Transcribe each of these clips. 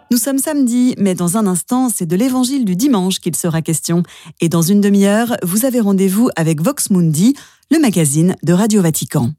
Nous sommes samedi, mais dans un instant, c'est de l'évangile du dimanche qu'il sera question. Et dans une demi-heure, vous avez rendez-vous avec Vox Mundi, le magazine de Radio Vatican.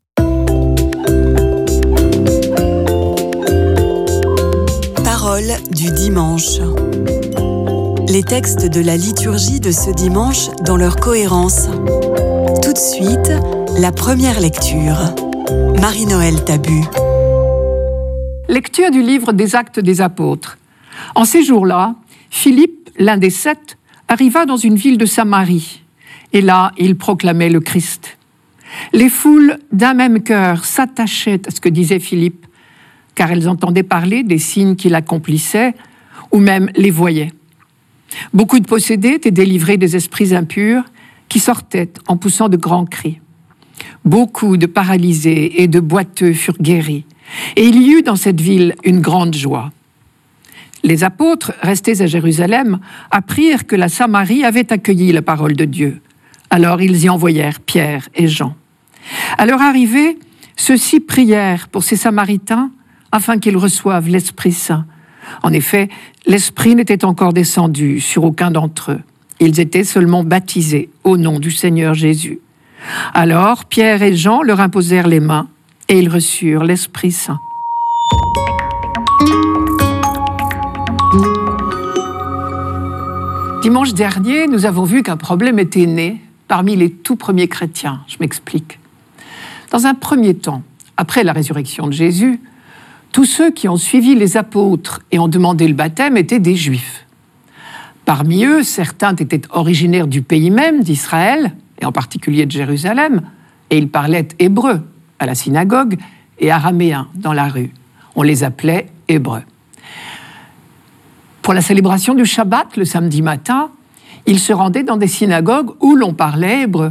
Parole du dimanche. Les textes de la liturgie de ce dimanche dans leur cohérence. Tout de suite, la première lecture. Marie-Noël Tabu. Lecture du livre des Actes des Apôtres. En ces jours-là, Philippe, l'un des 7, arriva dans une ville de Samarie. Et là, il proclamait le Christ. Les foules d'un même cœur s'attachaient à ce que disait Philippe, car elles entendaient parler des signes qu'il accomplissait, ou même les voyaient. Beaucoup de possédés étaient délivrés des esprits impurs qui sortaient en poussant de grands cris. Beaucoup de paralysés et de boiteux furent guéris. Et il y eut dans cette ville une grande joie. Les apôtres, restés à Jérusalem, apprirent que la Samarie avait accueilli la parole de Dieu. Alors ils y envoyèrent Pierre et Jean. À leur arrivée, ceux-ci prièrent pour ces Samaritains afin qu'ils reçoivent l'Esprit Saint. En effet, l'Esprit n'était encore descendu sur aucun d'entre eux. Ils étaient seulement baptisés au nom du Seigneur Jésus. Alors Pierre et Jean leur imposèrent les mains et ils reçurent l'Esprit Saint. Dimanche dernier, nous avons vu qu'un problème était né parmi les tout premiers chrétiens. Je m'explique. Dans un premier temps, après la résurrection de Jésus, tous ceux qui ont suivi les apôtres et ont demandé le baptême étaient des Juifs. Parmi eux, certains étaient originaires du pays même, d'Israël, et en particulier de Jérusalem, et ils parlaient hébreu à la synagogue et araméen dans la rue. On les appelait Hébreux. Pour la célébration du Shabbat, le samedi matin, ils se rendaient dans des synagogues où l'on parlait hébreu.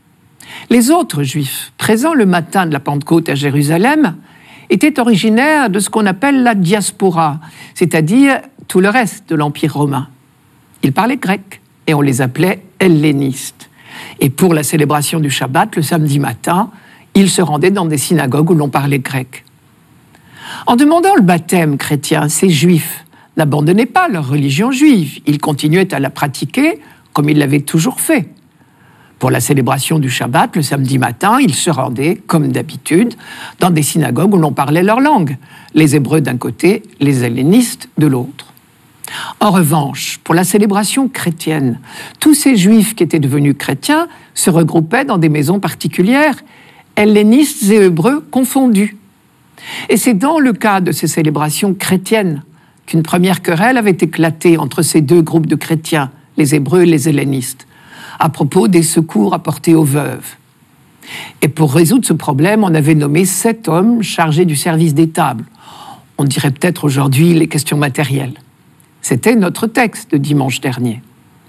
Les autres Juifs, présents le matin de la Pentecôte à Jérusalem, étaient originaires de ce qu'on appelle la diaspora, c'est-à-dire tout le reste de l'Empire romain. Ils parlaient grec et on les appelait hellénistes. Et pour la célébration du Shabbat, le samedi matin, ils se rendaient dans des synagogues où l'on parlait grec. En demandant le baptême chrétien, ces Juifs n'abandonnaient pas leur religion juive. Ils continuaient à la pratiquer comme ils l'avaient toujours fait. Pour la célébration du Shabbat, le samedi matin, ils se rendaient, comme d'habitude, dans des synagogues où l'on parlait leur langue. Les Hébreux d'un côté, les hellénistes de l'autre. En revanche, pour la célébration chrétienne, tous ces Juifs qui étaient devenus chrétiens se regroupaient dans des maisons particulières, hellénistes et Hébreux confondus. Et c'est dans le cas de ces célébrations chrétiennes qu'une première querelle avait éclaté entre ces deux groupes de chrétiens, les Hébreux et les hellénistes, à propos des secours apportés aux veuves. Et pour résoudre ce problème, on avait nommé 7 hommes chargés du service des tables. On dirait peut-être aujourd'hui les questions matérielles. C'était notre texte de dimanche dernier.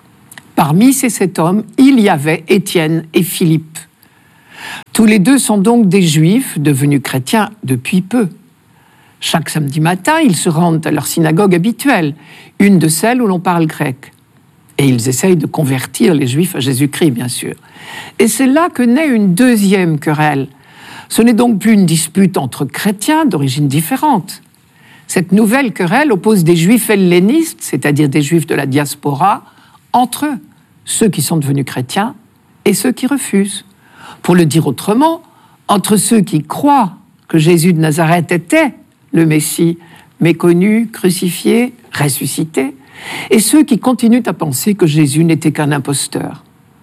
Parmi ces 7 hommes, il y avait Étienne et Philippe. Tous les deux sont donc des Juifs devenus chrétiens depuis peu. Chaque samedi matin, ils se rendent à leur synagogue habituelle, une de celles où l'on parle grec. Et ils essayent de convertir les Juifs à Jésus-Christ, bien sûr. Et c'est là que naît une deuxième querelle. Ce n'est donc plus une dispute entre chrétiens d'origine différente. Cette nouvelle querelle oppose des Juifs hellénistes, c'est-à-dire des Juifs de la diaspora, entre eux, ceux qui sont devenus chrétiens et ceux qui refusent. Pour le dire autrement, entre ceux qui croient que Jésus de Nazareth était le Messie, méconnu, crucifié, ressuscité, et ceux qui continuent à penser que Jésus n'était qu'un imposteur.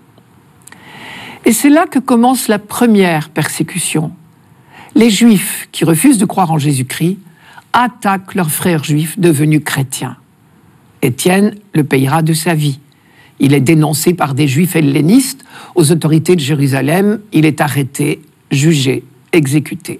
Et c'est là que commence la première persécution. Les Juifs qui refusent de croire en Jésus-Christ attaquent leurs frères juifs devenus chrétiens. Étienne le payera de sa vie. Il est dénoncé par des Juifs hellénistes aux autorités de Jérusalem. Il est arrêté, jugé, exécuté.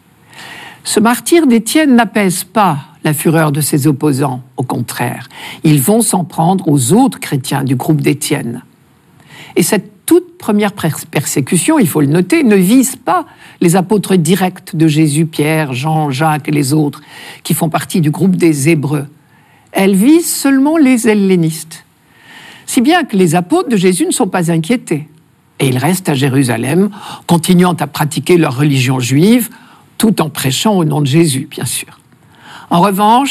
Ce martyre d'Étienne n'apaise pas la fureur de ses opposants. Au contraire, ils vont s'en prendre aux autres chrétiens du groupe d'Étienne. Et cette toute première persécution, il faut le noter, ne vise pas les apôtres directs de Jésus, Pierre, Jean, Jacques et les autres, qui font partie du groupe des Hébreux. Elle vise seulement les hellénistes. Si bien que les apôtres de Jésus ne sont pas inquiétés. Et ils restent à Jérusalem, continuant à pratiquer leur religion juive, tout en prêchant au nom de Jésus, bien sûr. En revanche,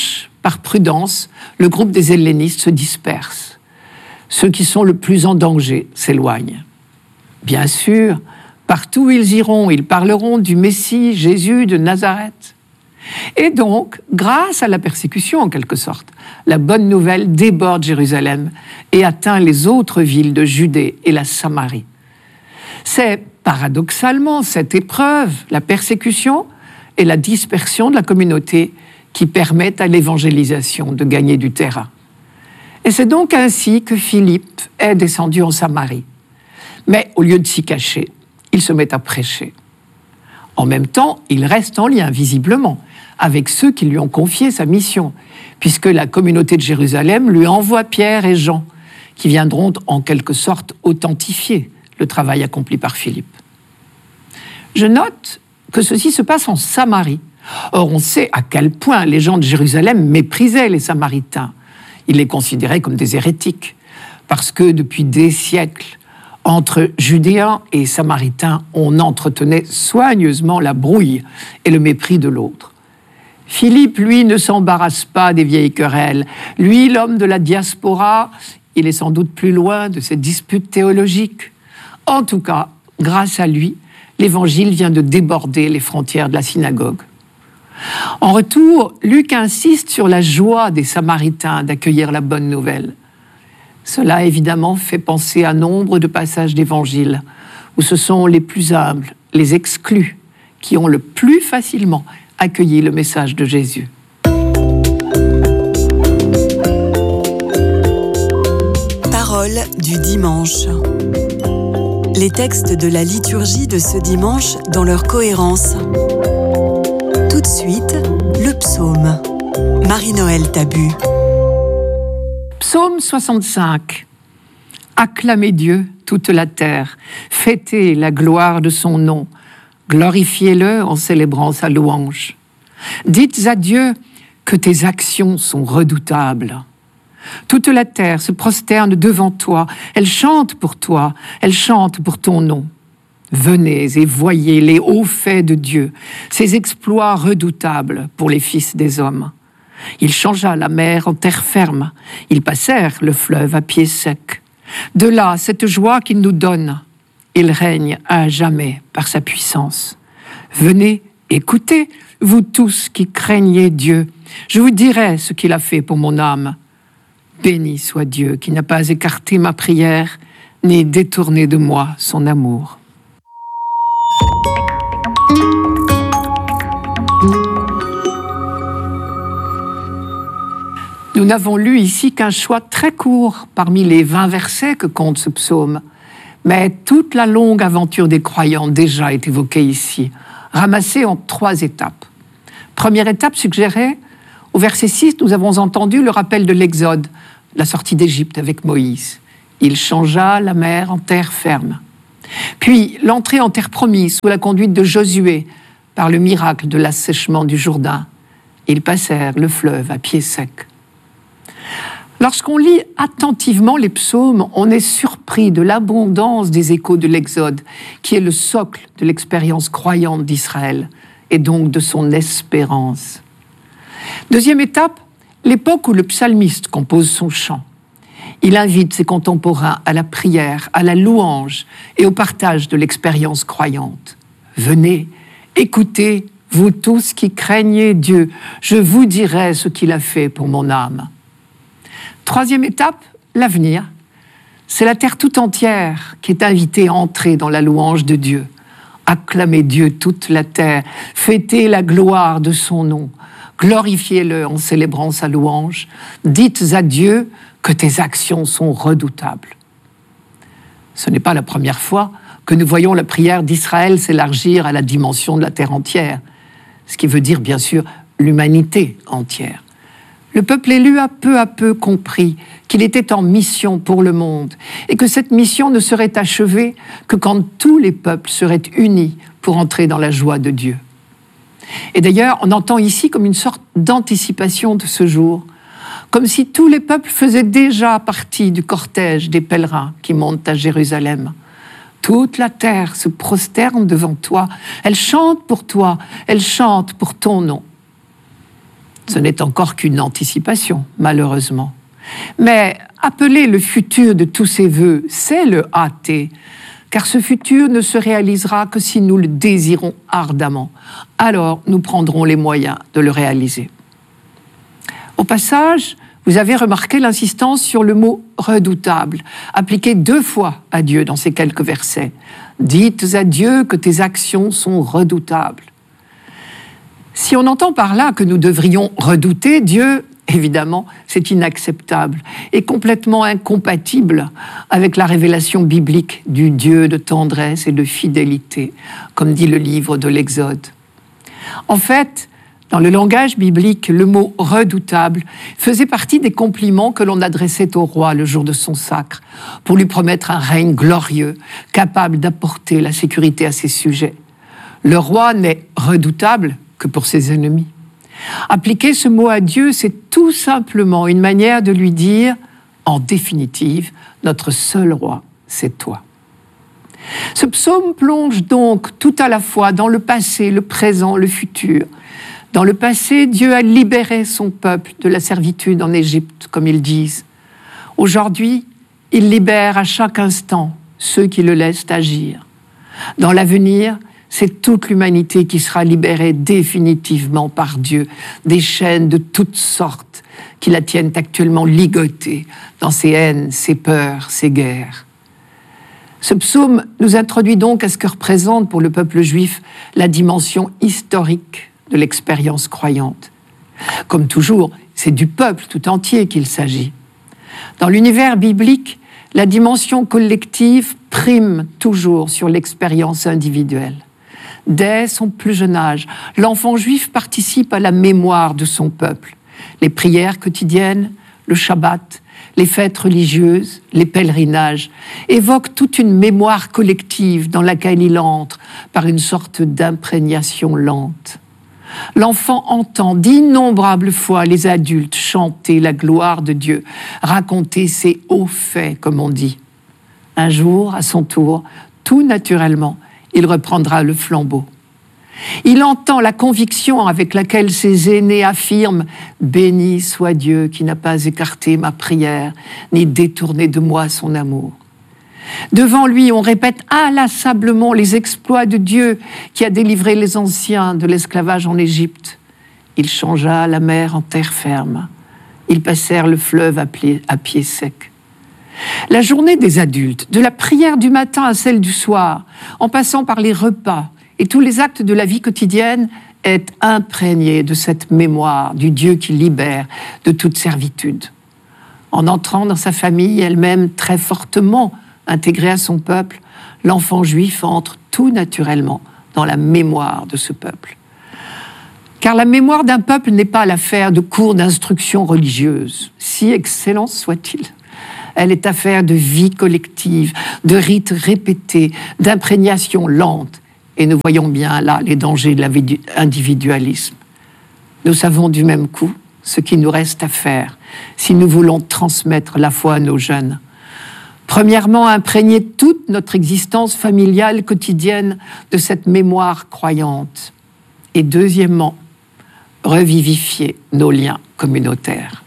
par prudence, le groupe des hellénistes se disperse. Ceux qui sont le plus en danger s'éloignent. Bien sûr, partout où ils iront, ils parleront du Messie, Jésus de Nazareth. Et donc, grâce à la persécution en quelque sorte, la bonne nouvelle déborde Jérusalem et atteint les autres villes de Judée et la Samarie. C'est paradoxalement cette épreuve, la persécution et la dispersion de la communauté qui permettent à l'évangélisation de gagner du terrain. Et c'est donc ainsi que Philippe est descendu en Samarie. Mais au lieu de s'y cacher, il se met à prêcher. En même temps, il reste en lien, visiblement, avec ceux qui lui ont confié sa mission, puisque la communauté de Jérusalem lui envoie Pierre et Jean, qui viendront en quelque sorte authentifier le travail accompli par Philippe. Je note que ceci se passe en Samarie. Or, on sait à quel point les gens de Jérusalem méprisaient les Samaritains. Ils les considéraient comme des hérétiques, parce que depuis des siècles, entre Judéens et Samaritains, on entretenait soigneusement la brouille et le mépris de l'autre. Philippe, lui, ne s'embarrasse pas des vieilles querelles. Lui, l'homme de la diaspora, il est sans doute plus loin de ces disputes théologiques. En tout cas, grâce à lui, l'évangile vient de déborder les frontières de la synagogue. En retour, Luc insiste sur la joie des Samaritains d'accueillir la bonne nouvelle. Cela, évidemment, fait penser à nombre de passages d'évangile où ce sont les plus humbles, les exclus, qui ont le plus facilement accueilli le message de Jésus. Parole du dimanche. Les textes de la liturgie de ce dimanche dans leur cohérence. Tout de suite, le psaume. Marie-Noël Tabu. Psaume 65. Acclamez Dieu, toute la terre. Fêtez la gloire de son nom. Glorifiez-le en célébrant sa louange. Dites à Dieu que tes actions sont redoutables. Toute la terre se prosterne devant toi. Elle chante pour toi. Elle chante pour ton nom. Venez et voyez les hauts faits de Dieu, ses exploits redoutables pour les fils des hommes. Il changea la mer en terre ferme. Ils passèrent le fleuve à pied sec. De là, cette joie qu'il nous donne. Il règne à jamais par sa puissance. Venez, écoutez, vous tous qui craignez Dieu. Je vous dirai ce qu'il a fait pour mon âme. Béni soit Dieu qui n'a pas écarté ma prière, ni détourné de moi son amour. Nous n'avons lu ici qu'un choix très court parmi les 20 versets que compte ce psaume. Mais toute la longue aventure des croyants déjà est évoquée ici, ramassée en 3 étapes. Première étape suggérée, au verset 6, nous avons entendu le rappel de l'Exode, la sortie d'Égypte avec Moïse. Il changea la mer en terre ferme. Puis l'entrée en terre promise sous la conduite de Josué par le miracle de l'assèchement du Jourdain. Ils passèrent le fleuve à pied sec. Lorsqu'on lit attentivement les psaumes, on est surpris de l'abondance des échos de l'Exode, qui est le socle de l'expérience croyante d'Israël, et donc de son espérance. Deuxième étape, l'époque où le psalmiste compose son chant. Il invite ses contemporains à la prière, à la louange et au partage de l'expérience croyante. Venez, écoutez, vous tous qui craignez Dieu, je vous dirai ce qu'il a fait pour mon âme. Troisième étape, l'avenir. C'est la terre tout entière qui est invitée à entrer dans la louange de Dieu. Acclamez Dieu toute la terre, fêtez la gloire de son nom, glorifiez-le en célébrant sa louange, dites à Dieu que tes actions sont redoutables. Ce n'est pas la première fois que nous voyons la prière d'Israël s'élargir à la dimension de la terre entière, ce qui veut dire bien sûr l'humanité entière. Le peuple élu a peu à peu compris qu'il était en mission pour le monde et que cette mission ne serait achevée que quand tous les peuples seraient unis pour entrer dans la joie de Dieu. Et d'ailleurs, on entend ici comme une sorte d'anticipation de ce jour, comme si tous les peuples faisaient déjà partie du cortège des pèlerins qui montent à Jérusalem. Toute la terre se prosterne devant toi, elle chante pour toi, elle chante pour ton nom. Ce n'est encore qu'une anticipation, malheureusement. Mais appeler le futur de tous ces vœux, c'est le hâter, car ce futur ne se réalisera que si nous le désirons ardemment. Alors, nous prendrons les moyens de le réaliser. Au passage, vous avez remarqué l'insistance sur le mot « redoutable », appliqué 2 fois à Dieu dans ces quelques versets. « Dites à Dieu que tes actions sont redoutables ». Si on entend par là que nous devrions redouter Dieu, évidemment, c'est inacceptable et complètement incompatible avec la révélation biblique du Dieu de tendresse et de fidélité, comme dit le livre de l'Exode. En fait, dans le langage biblique, le mot « redoutable » faisait partie des compliments que l'on adressait au roi le jour de son sacre, pour lui promettre un règne glorieux, capable d'apporter la sécurité à ses sujets. Le roi n'est redoutable que pour ses ennemis. Appliquer ce mot à Dieu, c'est tout simplement une manière de lui dire, en définitive, notre seul roi, c'est toi. Ce psaume plonge donc tout à la fois dans le passé, le présent, le futur. Dans le passé, Dieu a libéré son peuple de la servitude en Égypte, comme ils disent. Aujourd'hui, il libère à chaque instant ceux qui le laissent agir. Dans l'avenir, c'est toute l'humanité qui sera libérée définitivement par Dieu des chaînes de toutes sortes qui la tiennent actuellement ligotée dans ses haines, ses peurs, ses guerres. Ce psaume nous introduit donc à ce que représente pour le peuple juif la dimension historique de l'expérience croyante. Comme toujours, c'est du peuple tout entier qu'il s'agit. Dans l'univers biblique, la dimension collective prime toujours sur l'expérience individuelle. Dès son plus jeune âge, l'enfant juif participe à la mémoire de son peuple. Les prières quotidiennes, le Shabbat, les fêtes religieuses, les pèlerinages évoquent toute une mémoire collective dans laquelle il entre par une sorte d'imprégnation lente. L'enfant entend d'innombrables fois les adultes chanter la gloire de Dieu, raconter ses hauts faits, comme on dit. Un jour, à son tour, tout naturellement, il reprendra le flambeau. Il entend la conviction avec laquelle ses aînés affirment « Béni soit Dieu qui n'a pas écarté ma prière, ni détourné de moi son amour ». Devant lui, on répète inlassablement les exploits de Dieu qui a délivré les anciens de l'esclavage en Égypte. Il changea la mer en terre ferme. Ils passèrent le fleuve à pied sec. La journée des adultes, de la prière du matin à celle du soir, en passant par les repas et tous les actes de la vie quotidienne, est imprégnée de cette mémoire du Dieu qui libère de toute servitude. En entrant dans sa famille, elle-même très fortement intégrée à son peuple, l'enfant juif entre tout naturellement dans la mémoire de ce peuple. Car la mémoire d'un peuple n'est pas l'affaire de cours d'instruction religieuse, si excellents soient-ils. Elle est affaire de vie collective, de rites répétés, d'imprégnation lente. Et nous voyons bien là les dangers de l'individualisme. Nous savons du même coup ce qu'il nous reste à faire si nous voulons transmettre la foi à nos jeunes. Premièrement, imprégner toute notre existence familiale quotidienne de cette mémoire croyante. Et deuxièmement, revivifier nos liens communautaires.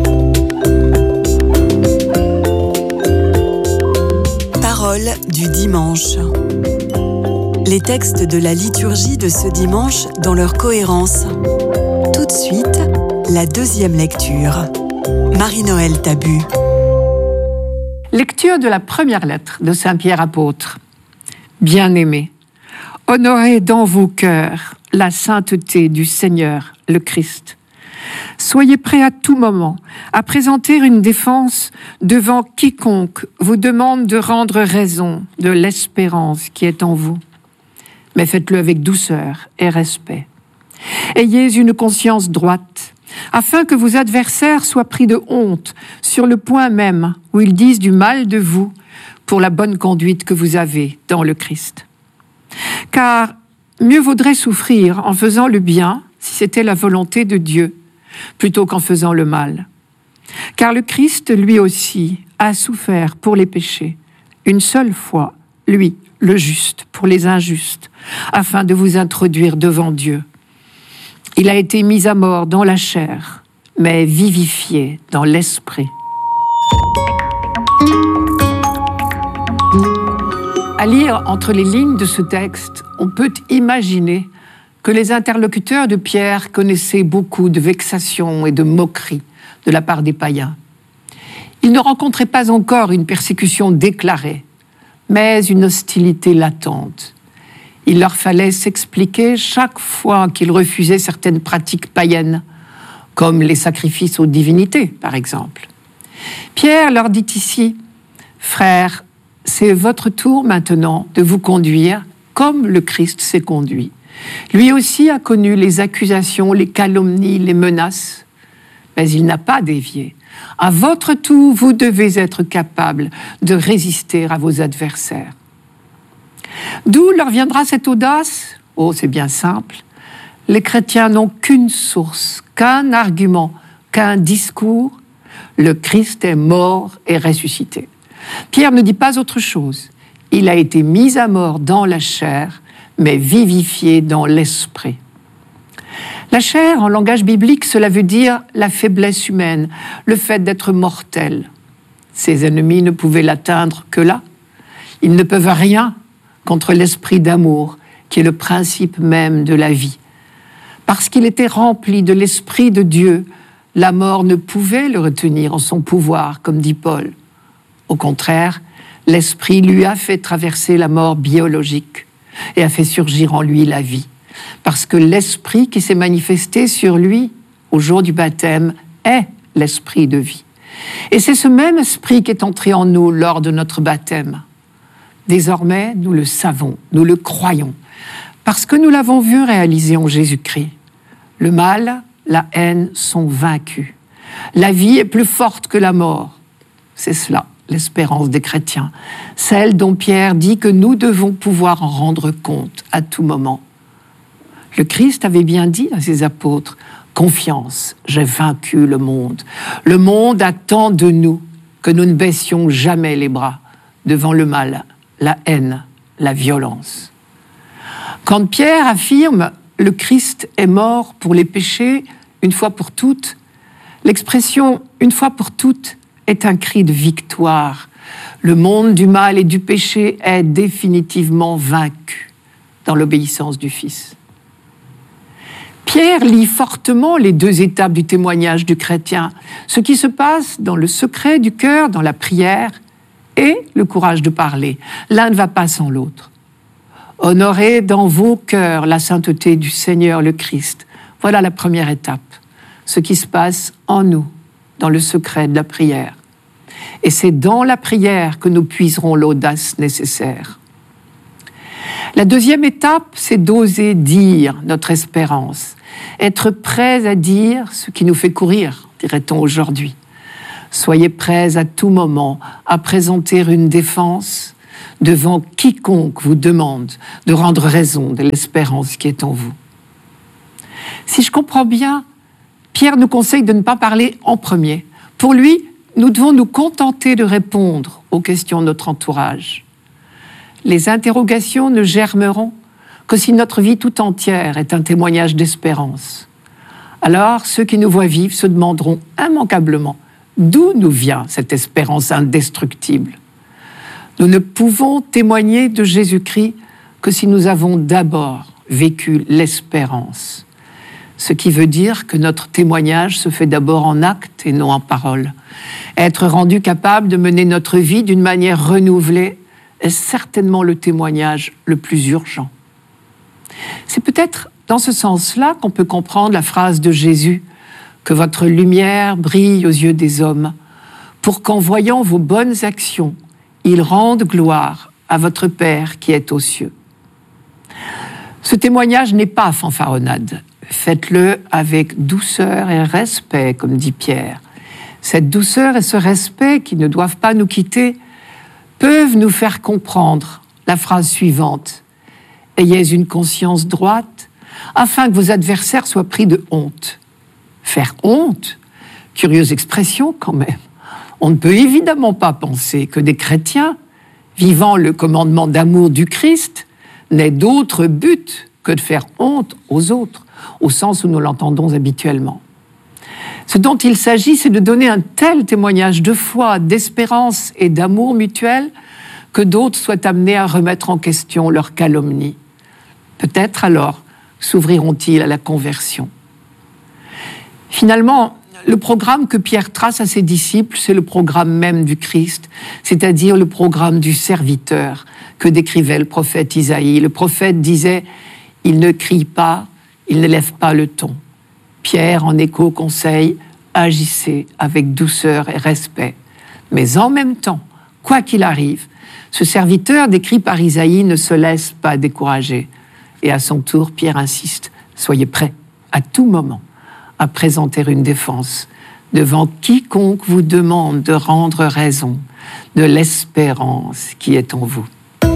Parole du dimanche. Les textes de la liturgie de ce dimanche dans leur cohérence. Tout de suite, la deuxième lecture. Marie-Noël Tabu. Lecture de la première lettre de Saint Pierre apôtre. Bien-aimés, honorez dans vos cœurs la sainteté du Seigneur, le Christ. Soyez prêts à tout moment à présenter une défense devant quiconque vous demande de rendre raison de l'espérance qui est en vous. Mais faites-le avec douceur et respect. Ayez une conscience droite, afin que vos adversaires soient pris de honte sur le point même où ils disent du mal de vous pour la bonne conduite que vous avez dans le Christ. Car mieux vaudrait souffrir en faisant le bien, si c'était la volonté de Dieu, plutôt qu'en faisant le mal. Car le Christ, lui aussi, a souffert pour les péchés, une seule fois, lui, le juste, pour les injustes, afin de vous introduire devant Dieu. Il a été mis à mort dans la chair, mais vivifié dans l'esprit. À lire entre les lignes de ce texte, on peut imaginer que les interlocuteurs de Pierre connaissaient beaucoup de vexations et de moqueries de la part des païens. Ils ne rencontraient pas encore une persécution déclarée, mais une hostilité latente. Il leur fallait s'expliquer chaque fois qu'ils refusaient certaines pratiques païennes, comme les sacrifices aux divinités, par exemple. Pierre leur dit ici, « Frères, c'est votre tour maintenant de vous conduire comme le Christ s'est conduit. Lui aussi a connu les accusations, les calomnies, les menaces, mais il n'a pas dévié. À votre tour, vous devez être capable de résister à vos adversaires. » D'où leur viendra cette audace ? Oh, c'est bien simple. Les chrétiens n'ont qu'une source, qu'un argument, qu'un discours. Le Christ est mort et ressuscité. Pierre ne dit pas autre chose. Il a été mis à mort dans la chair, mais vivifié dans l'esprit. La chair, en langage biblique, cela veut dire la faiblesse humaine, le fait d'être mortel. Ses ennemis ne pouvaient l'atteindre que là. Ils ne peuvent rien contre l'esprit d'amour, qui est le principe même de la vie. Parce qu'il était rempli de l'esprit de Dieu, la mort ne pouvait le retenir en son pouvoir, comme dit Paul. Au contraire, l'esprit lui a fait traverser la mort biologique et a fait surgir en lui la vie. Parce que l'esprit qui s'est manifesté sur lui au jour du baptême est l'esprit de vie. Et c'est ce même esprit qui est entré en nous lors de notre baptême. Désormais, nous le savons, nous le croyons, parce que nous l'avons vu réaliser en Jésus-Christ. Le mal, la haine sont vaincus. La vie est plus forte que la mort. C'est cela, l'espérance des chrétiens, celle dont Pierre dit que nous devons pouvoir en rendre compte à tout moment. Le Christ avait bien dit à ses apôtres, « Confiance, j'ai vaincu le monde. Le monde attend de nous que nous ne baissions jamais les bras devant le mal, la haine, la violence. » Quand Pierre affirme « Le Christ est mort pour les péchés une fois pour toutes », l'expression « une fois pour toutes » est un cri de victoire. Le monde du mal et du péché est définitivement vaincu dans l'obéissance du Fils. Pierre lit fortement les deux étapes du témoignage du chrétien, ce qui se passe dans le secret du cœur, dans la prière, et le courage de parler. L'un ne va pas sans l'autre. Honorez dans vos cœurs la sainteté du Seigneur le Christ. Voilà la première étape, ce qui se passe en nous, dans le secret de la prière. Et c'est dans la prière que nous puiserons l'audace nécessaire. La deuxième étape, c'est d'oser dire notre espérance, être prêts à dire ce qui nous fait courir, dirait-on aujourd'hui. Soyez prêts à tout moment à présenter une défense devant quiconque vous demande de rendre raison de l'espérance qui est en vous. Si je comprends bien, Pierre nous conseille de ne pas parler en premier. Pour lui, nous devons nous contenter de répondre aux questions de notre entourage. Les interrogations ne germeront que si notre vie tout entière est un témoignage d'espérance. Alors, ceux qui nous voient vivre se demanderont immanquablement d'où nous vient cette espérance indestructible. Nous ne pouvons témoigner de Jésus-Christ que si nous avons d'abord vécu l'espérance. Ce qui veut dire que notre témoignage se fait d'abord en acte et non en parole. Être rendu capable de mener notre vie d'une manière renouvelée est certainement le témoignage le plus urgent. C'est peut-être dans ce sens-là qu'on peut comprendre la phrase de Jésus « Que votre lumière brille aux yeux des hommes, pour qu'en voyant vos bonnes actions, ils rendent gloire à votre Père qui est aux cieux. » Ce témoignage n'est pas fanfaronnade. Faites-le avec douceur et respect, comme dit Pierre. Cette douceur et ce respect qui ne doivent pas nous quitter peuvent nous faire comprendre la phrase suivante. « Ayez une conscience droite, afin que vos adversaires soient pris de honte. » Faire honte ? Curieuse expression quand même. On ne peut évidemment pas penser que des chrétiens, vivant le commandement d'amour du Christ, n'aient d'autre but que de faire honte aux autres. au sens où nous l'entendons habituellement. Ce dont il s'agit, c'est de donner un tel témoignage de foi, d'espérance et d'amour mutuel que d'autres soient amenés à remettre en question leur calomnie. Peut-être alors s'ouvriront-ils à la conversion. Finalement, le programme que Pierre trace à ses disciples, c'est le programme même du Christ, c'est-à-dire le programme du serviteur que décrivait le prophète Isaïe. Le prophète disait « Il ne crie pas, il ne lève pas le ton ». Pierre, en écho, conseille « Agissez avec douceur et respect ». Mais en même temps, quoi qu'il arrive, ce serviteur décrit par Isaïe ne se laisse pas décourager. Et à son tour, Pierre insiste « Soyez prêts à tout moment à présenter une défense devant quiconque vous demande de rendre raison de l'espérance qui est en vous. »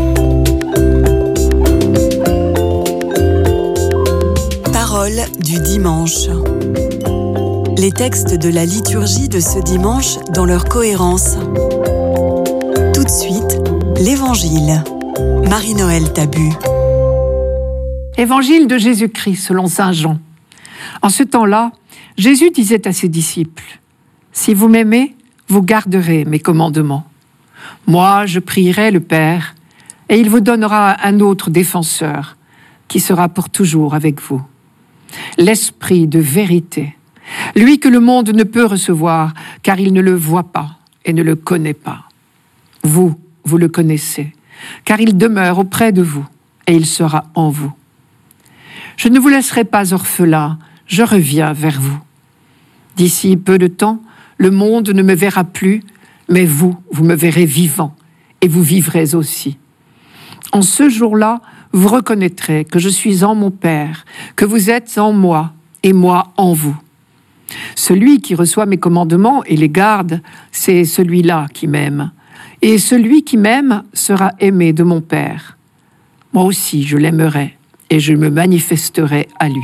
Parole du dimanche. Les textes de la liturgie de ce dimanche dans leur cohérence. Tout de suite, l'Évangile. Marie-Noël Tabu. Évangile de Jésus-Christ selon saint Jean. En ce temps-là, Jésus disait à ses disciples : « Si vous m'aimez, vous garderez mes commandements. Moi, je prierai le Père, et il vous donnera un autre défenseur, qui sera pour toujours avec vous. L'Esprit de vérité, lui que le monde ne peut recevoir, car il ne le voit pas et ne le connaît pas. Vous le connaissez, car il demeure auprès de vous, et il sera en vous. Je ne vous laisserai pas orphelin, je reviens vers vous. D'ici peu de temps, le monde ne me verra plus, mais vous me verrez vivant, et vous vivrez aussi. En ce jour-là, vous reconnaîtrez que je suis en mon Père, que vous êtes en moi, et moi en vous. Celui qui reçoit mes commandements et les garde, c'est celui-là qui m'aime. Et celui qui m'aime sera aimé de mon Père. Moi aussi, je l'aimerai, et je me manifesterai à lui.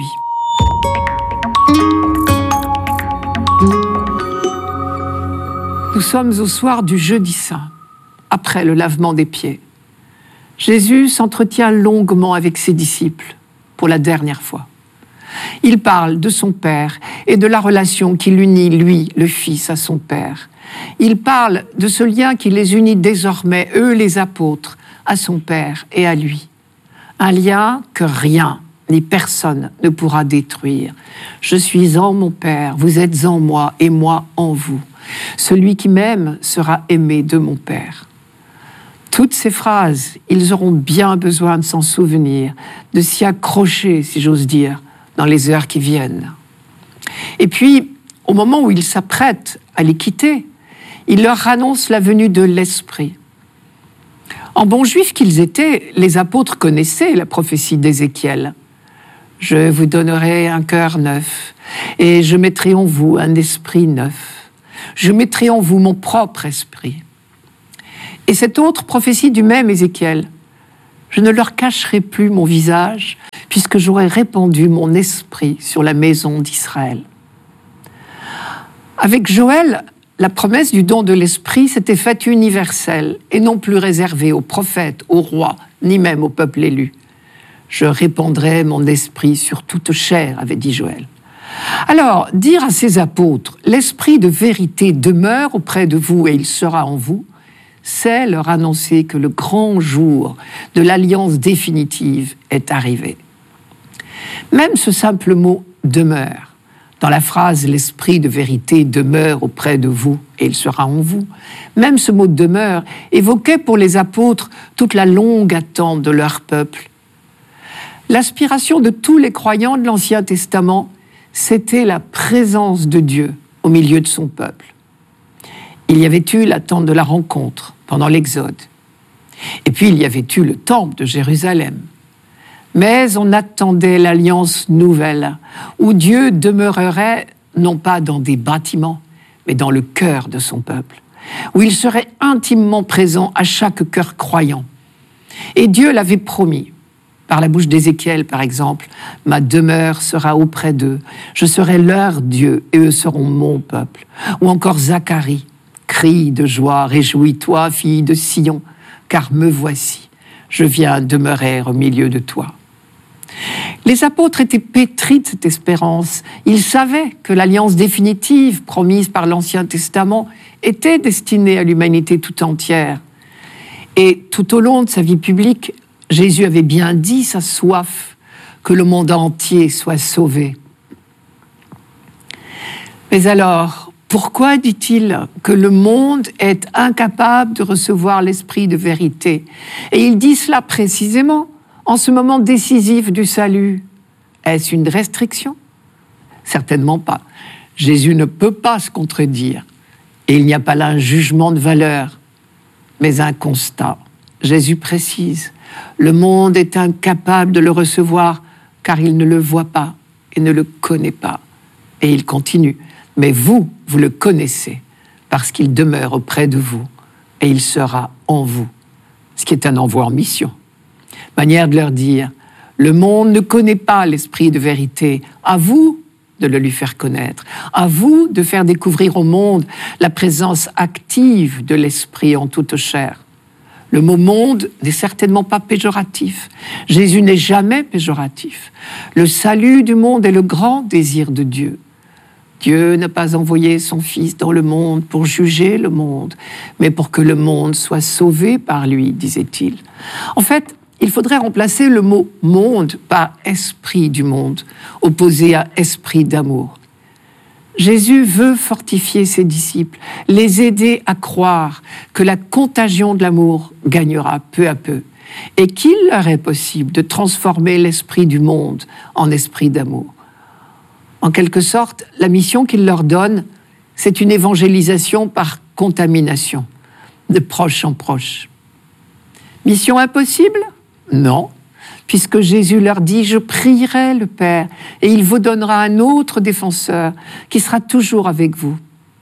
Nous sommes au soir du jeudi saint, après le lavement des pieds. Jésus s'entretient longuement avec ses disciples, pour la dernière fois. Il parle de son Père et de la relation qui l'unit, lui, le Fils, à son Père. Il parle de ce lien qui les unit désormais, eux les apôtres, à son Père et à lui. Un lien que rien ni personne ne pourra détruire. Je suis en mon Père, vous êtes en moi et moi en vous. Celui qui m'aime sera aimé de mon Père. Toutes ces phrases, ils auront bien besoin de s'en souvenir, de s'y accrocher, si j'ose dire, dans les heures qui viennent. Et puis, au moment où ils s'apprêtent à les quitter, il leur annonce la venue de l'Esprit. En bons juifs qu'ils étaient, les apôtres connaissaient la prophétie d'Ézéchiel. « Je vous donnerai un cœur neuf, et je mettrai en vous un esprit neuf. Je mettrai en vous mon propre esprit. » Et cette autre prophétie du même Ézéchiel, « Je ne leur cacherai plus mon visage, puisque j'aurai répandu mon esprit sur la maison d'Israël. » Avec Joël, la promesse du don de l'esprit s'était faite universelle et non plus réservée aux prophètes, aux rois, ni même au peuple élu. « Je répandrai mon esprit sur toute chair », avait dit Joël. Alors, dire à ses apôtres « L'esprit de vérité demeure auprès de vous et il sera en vous », c'est leur annoncer que le grand jour de l'alliance définitive est arrivé. Même ce simple mot « demeure », dans la phrase « l'esprit de vérité demeure auprès de vous et il sera en vous », même ce mot « demeure » évoquait pour les apôtres toute la longue attente de leur peuple. L'aspiration de tous les croyants de l'Ancien Testament, c'était la présence de Dieu au milieu de son peuple. Il y avait eu l'attente de la rencontre pendant l'Exode. Et puis il y avait eu le temple de Jérusalem. Mais on attendait l'alliance nouvelle, où Dieu demeurerait non pas dans des bâtiments, mais dans le cœur de son peuple, où il serait intimement présent à chaque cœur croyant. Et Dieu l'avait promis. Par la bouche d'Ézéchiel, par exemple, « Ma demeure sera auprès d'eux, je serai leur Dieu et eux seront mon peuple. » Ou encore Zacharie, « Crie de joie, réjouis-toi, fille de Sion, car me voici, je viens demeurer au milieu de toi. » Les apôtres étaient pétris de cette espérance. Ils savaient que l'alliance définitive promise par l'Ancien Testament était destinée à l'humanité tout entière. Et tout au long de sa vie publique, Jésus avait bien dit sa soif que le monde entier soit sauvé. Mais alors, pourquoi dit-il que le monde est incapable de recevoir l'esprit de vérité? Et il dit cela précisément en ce moment décisif du salut. Est-ce une restriction? Certainement pas. Jésus ne peut pas se contredire. Et il n'y a pas là un jugement de valeur, mais un constat. Jésus précise, le monde est incapable de le recevoir car il ne le voit pas et ne le connaît pas. Et il continue, mais vous le connaissez parce qu'il demeure auprès de vous et il sera en vous. Ce qui est un envoi en mission. Manière de leur dire, le monde ne connaît pas l'esprit de vérité. À vous de le lui faire connaître. À vous de faire découvrir au monde la présence active de l'esprit en toute chair. Le mot « monde » n'est certainement pas péjoratif. Jésus n'est jamais péjoratif. Le salut du monde est le grand désir de Dieu. Dieu n'a pas envoyé son Fils dans le monde pour juger le monde, mais pour que le monde soit sauvé par lui, disait-il. En fait, il faudrait remplacer le mot « monde » par « esprit du monde », opposé à « esprit d'amour ». Jésus veut fortifier ses disciples, les aider à croire que la contagion de l'amour gagnera peu à peu et qu'il leur est possible de transformer l'esprit du monde en esprit d'amour. En quelque sorte, la mission qu'il leur donne, c'est une évangélisation par contamination, de proche en proche. Mission impossible? Non, puisque Jésus leur dit « Je prierai le Père et il vous donnera un autre défenseur qui sera toujours avec vous. »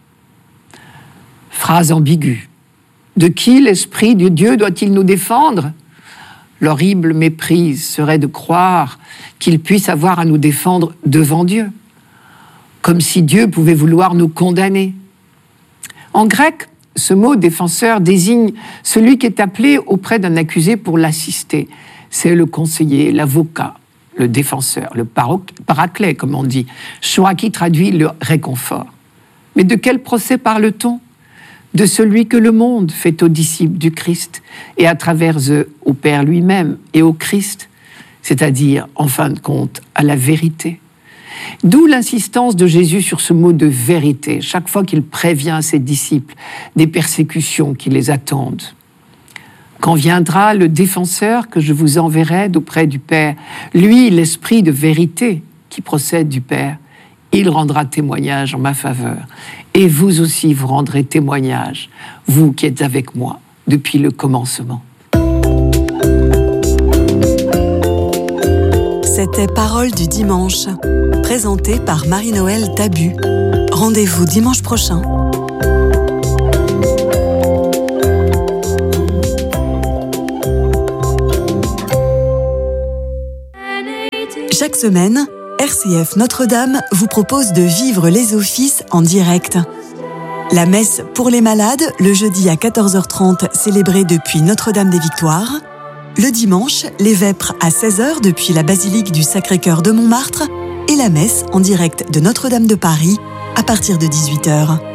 Phrase ambiguë. De qui l'Esprit de Dieu doit-il nous défendre? L'horrible méprise serait de croire qu'il puisse avoir à nous défendre devant Dieu, comme si Dieu pouvait vouloir nous condamner. En grec, ce mot « défenseur » désigne celui qui est appelé auprès d'un accusé pour l'assister. C'est le conseiller, l'avocat, le défenseur, le paraclet, comme on dit, choix qui traduit le réconfort. Mais de quel procès parle-t-on? De celui que le monde fait aux disciples du Christ et à travers eux au Père lui-même et au Christ, c'est-à-dire, en fin de compte, à la vérité. D'où l'insistance de Jésus sur ce mot de vérité, chaque fois qu'il prévient ses disciples des persécutions qui les attendent. Quand viendra le défenseur que je vous enverrai d'auprès du Père, lui, l'esprit de vérité qui procède du Père, il rendra témoignage en ma faveur. Et vous aussi, vous rendrez témoignage, vous qui êtes avec moi depuis le commencement. C'était Paroles du dimanche, présentée par Marie-Noël Tabu. Rendez-vous dimanche prochain. Chaque semaine, RCF Notre-Dame vous propose de vivre les offices en direct. La messe pour les malades, le jeudi à 14h30, célébrée depuis Notre-Dame des Victoires. Le dimanche, les vêpres à 16h depuis la basilique du Sacré-Cœur de Montmartre. Et la messe en direct de Notre-Dame de Paris à partir de 18h.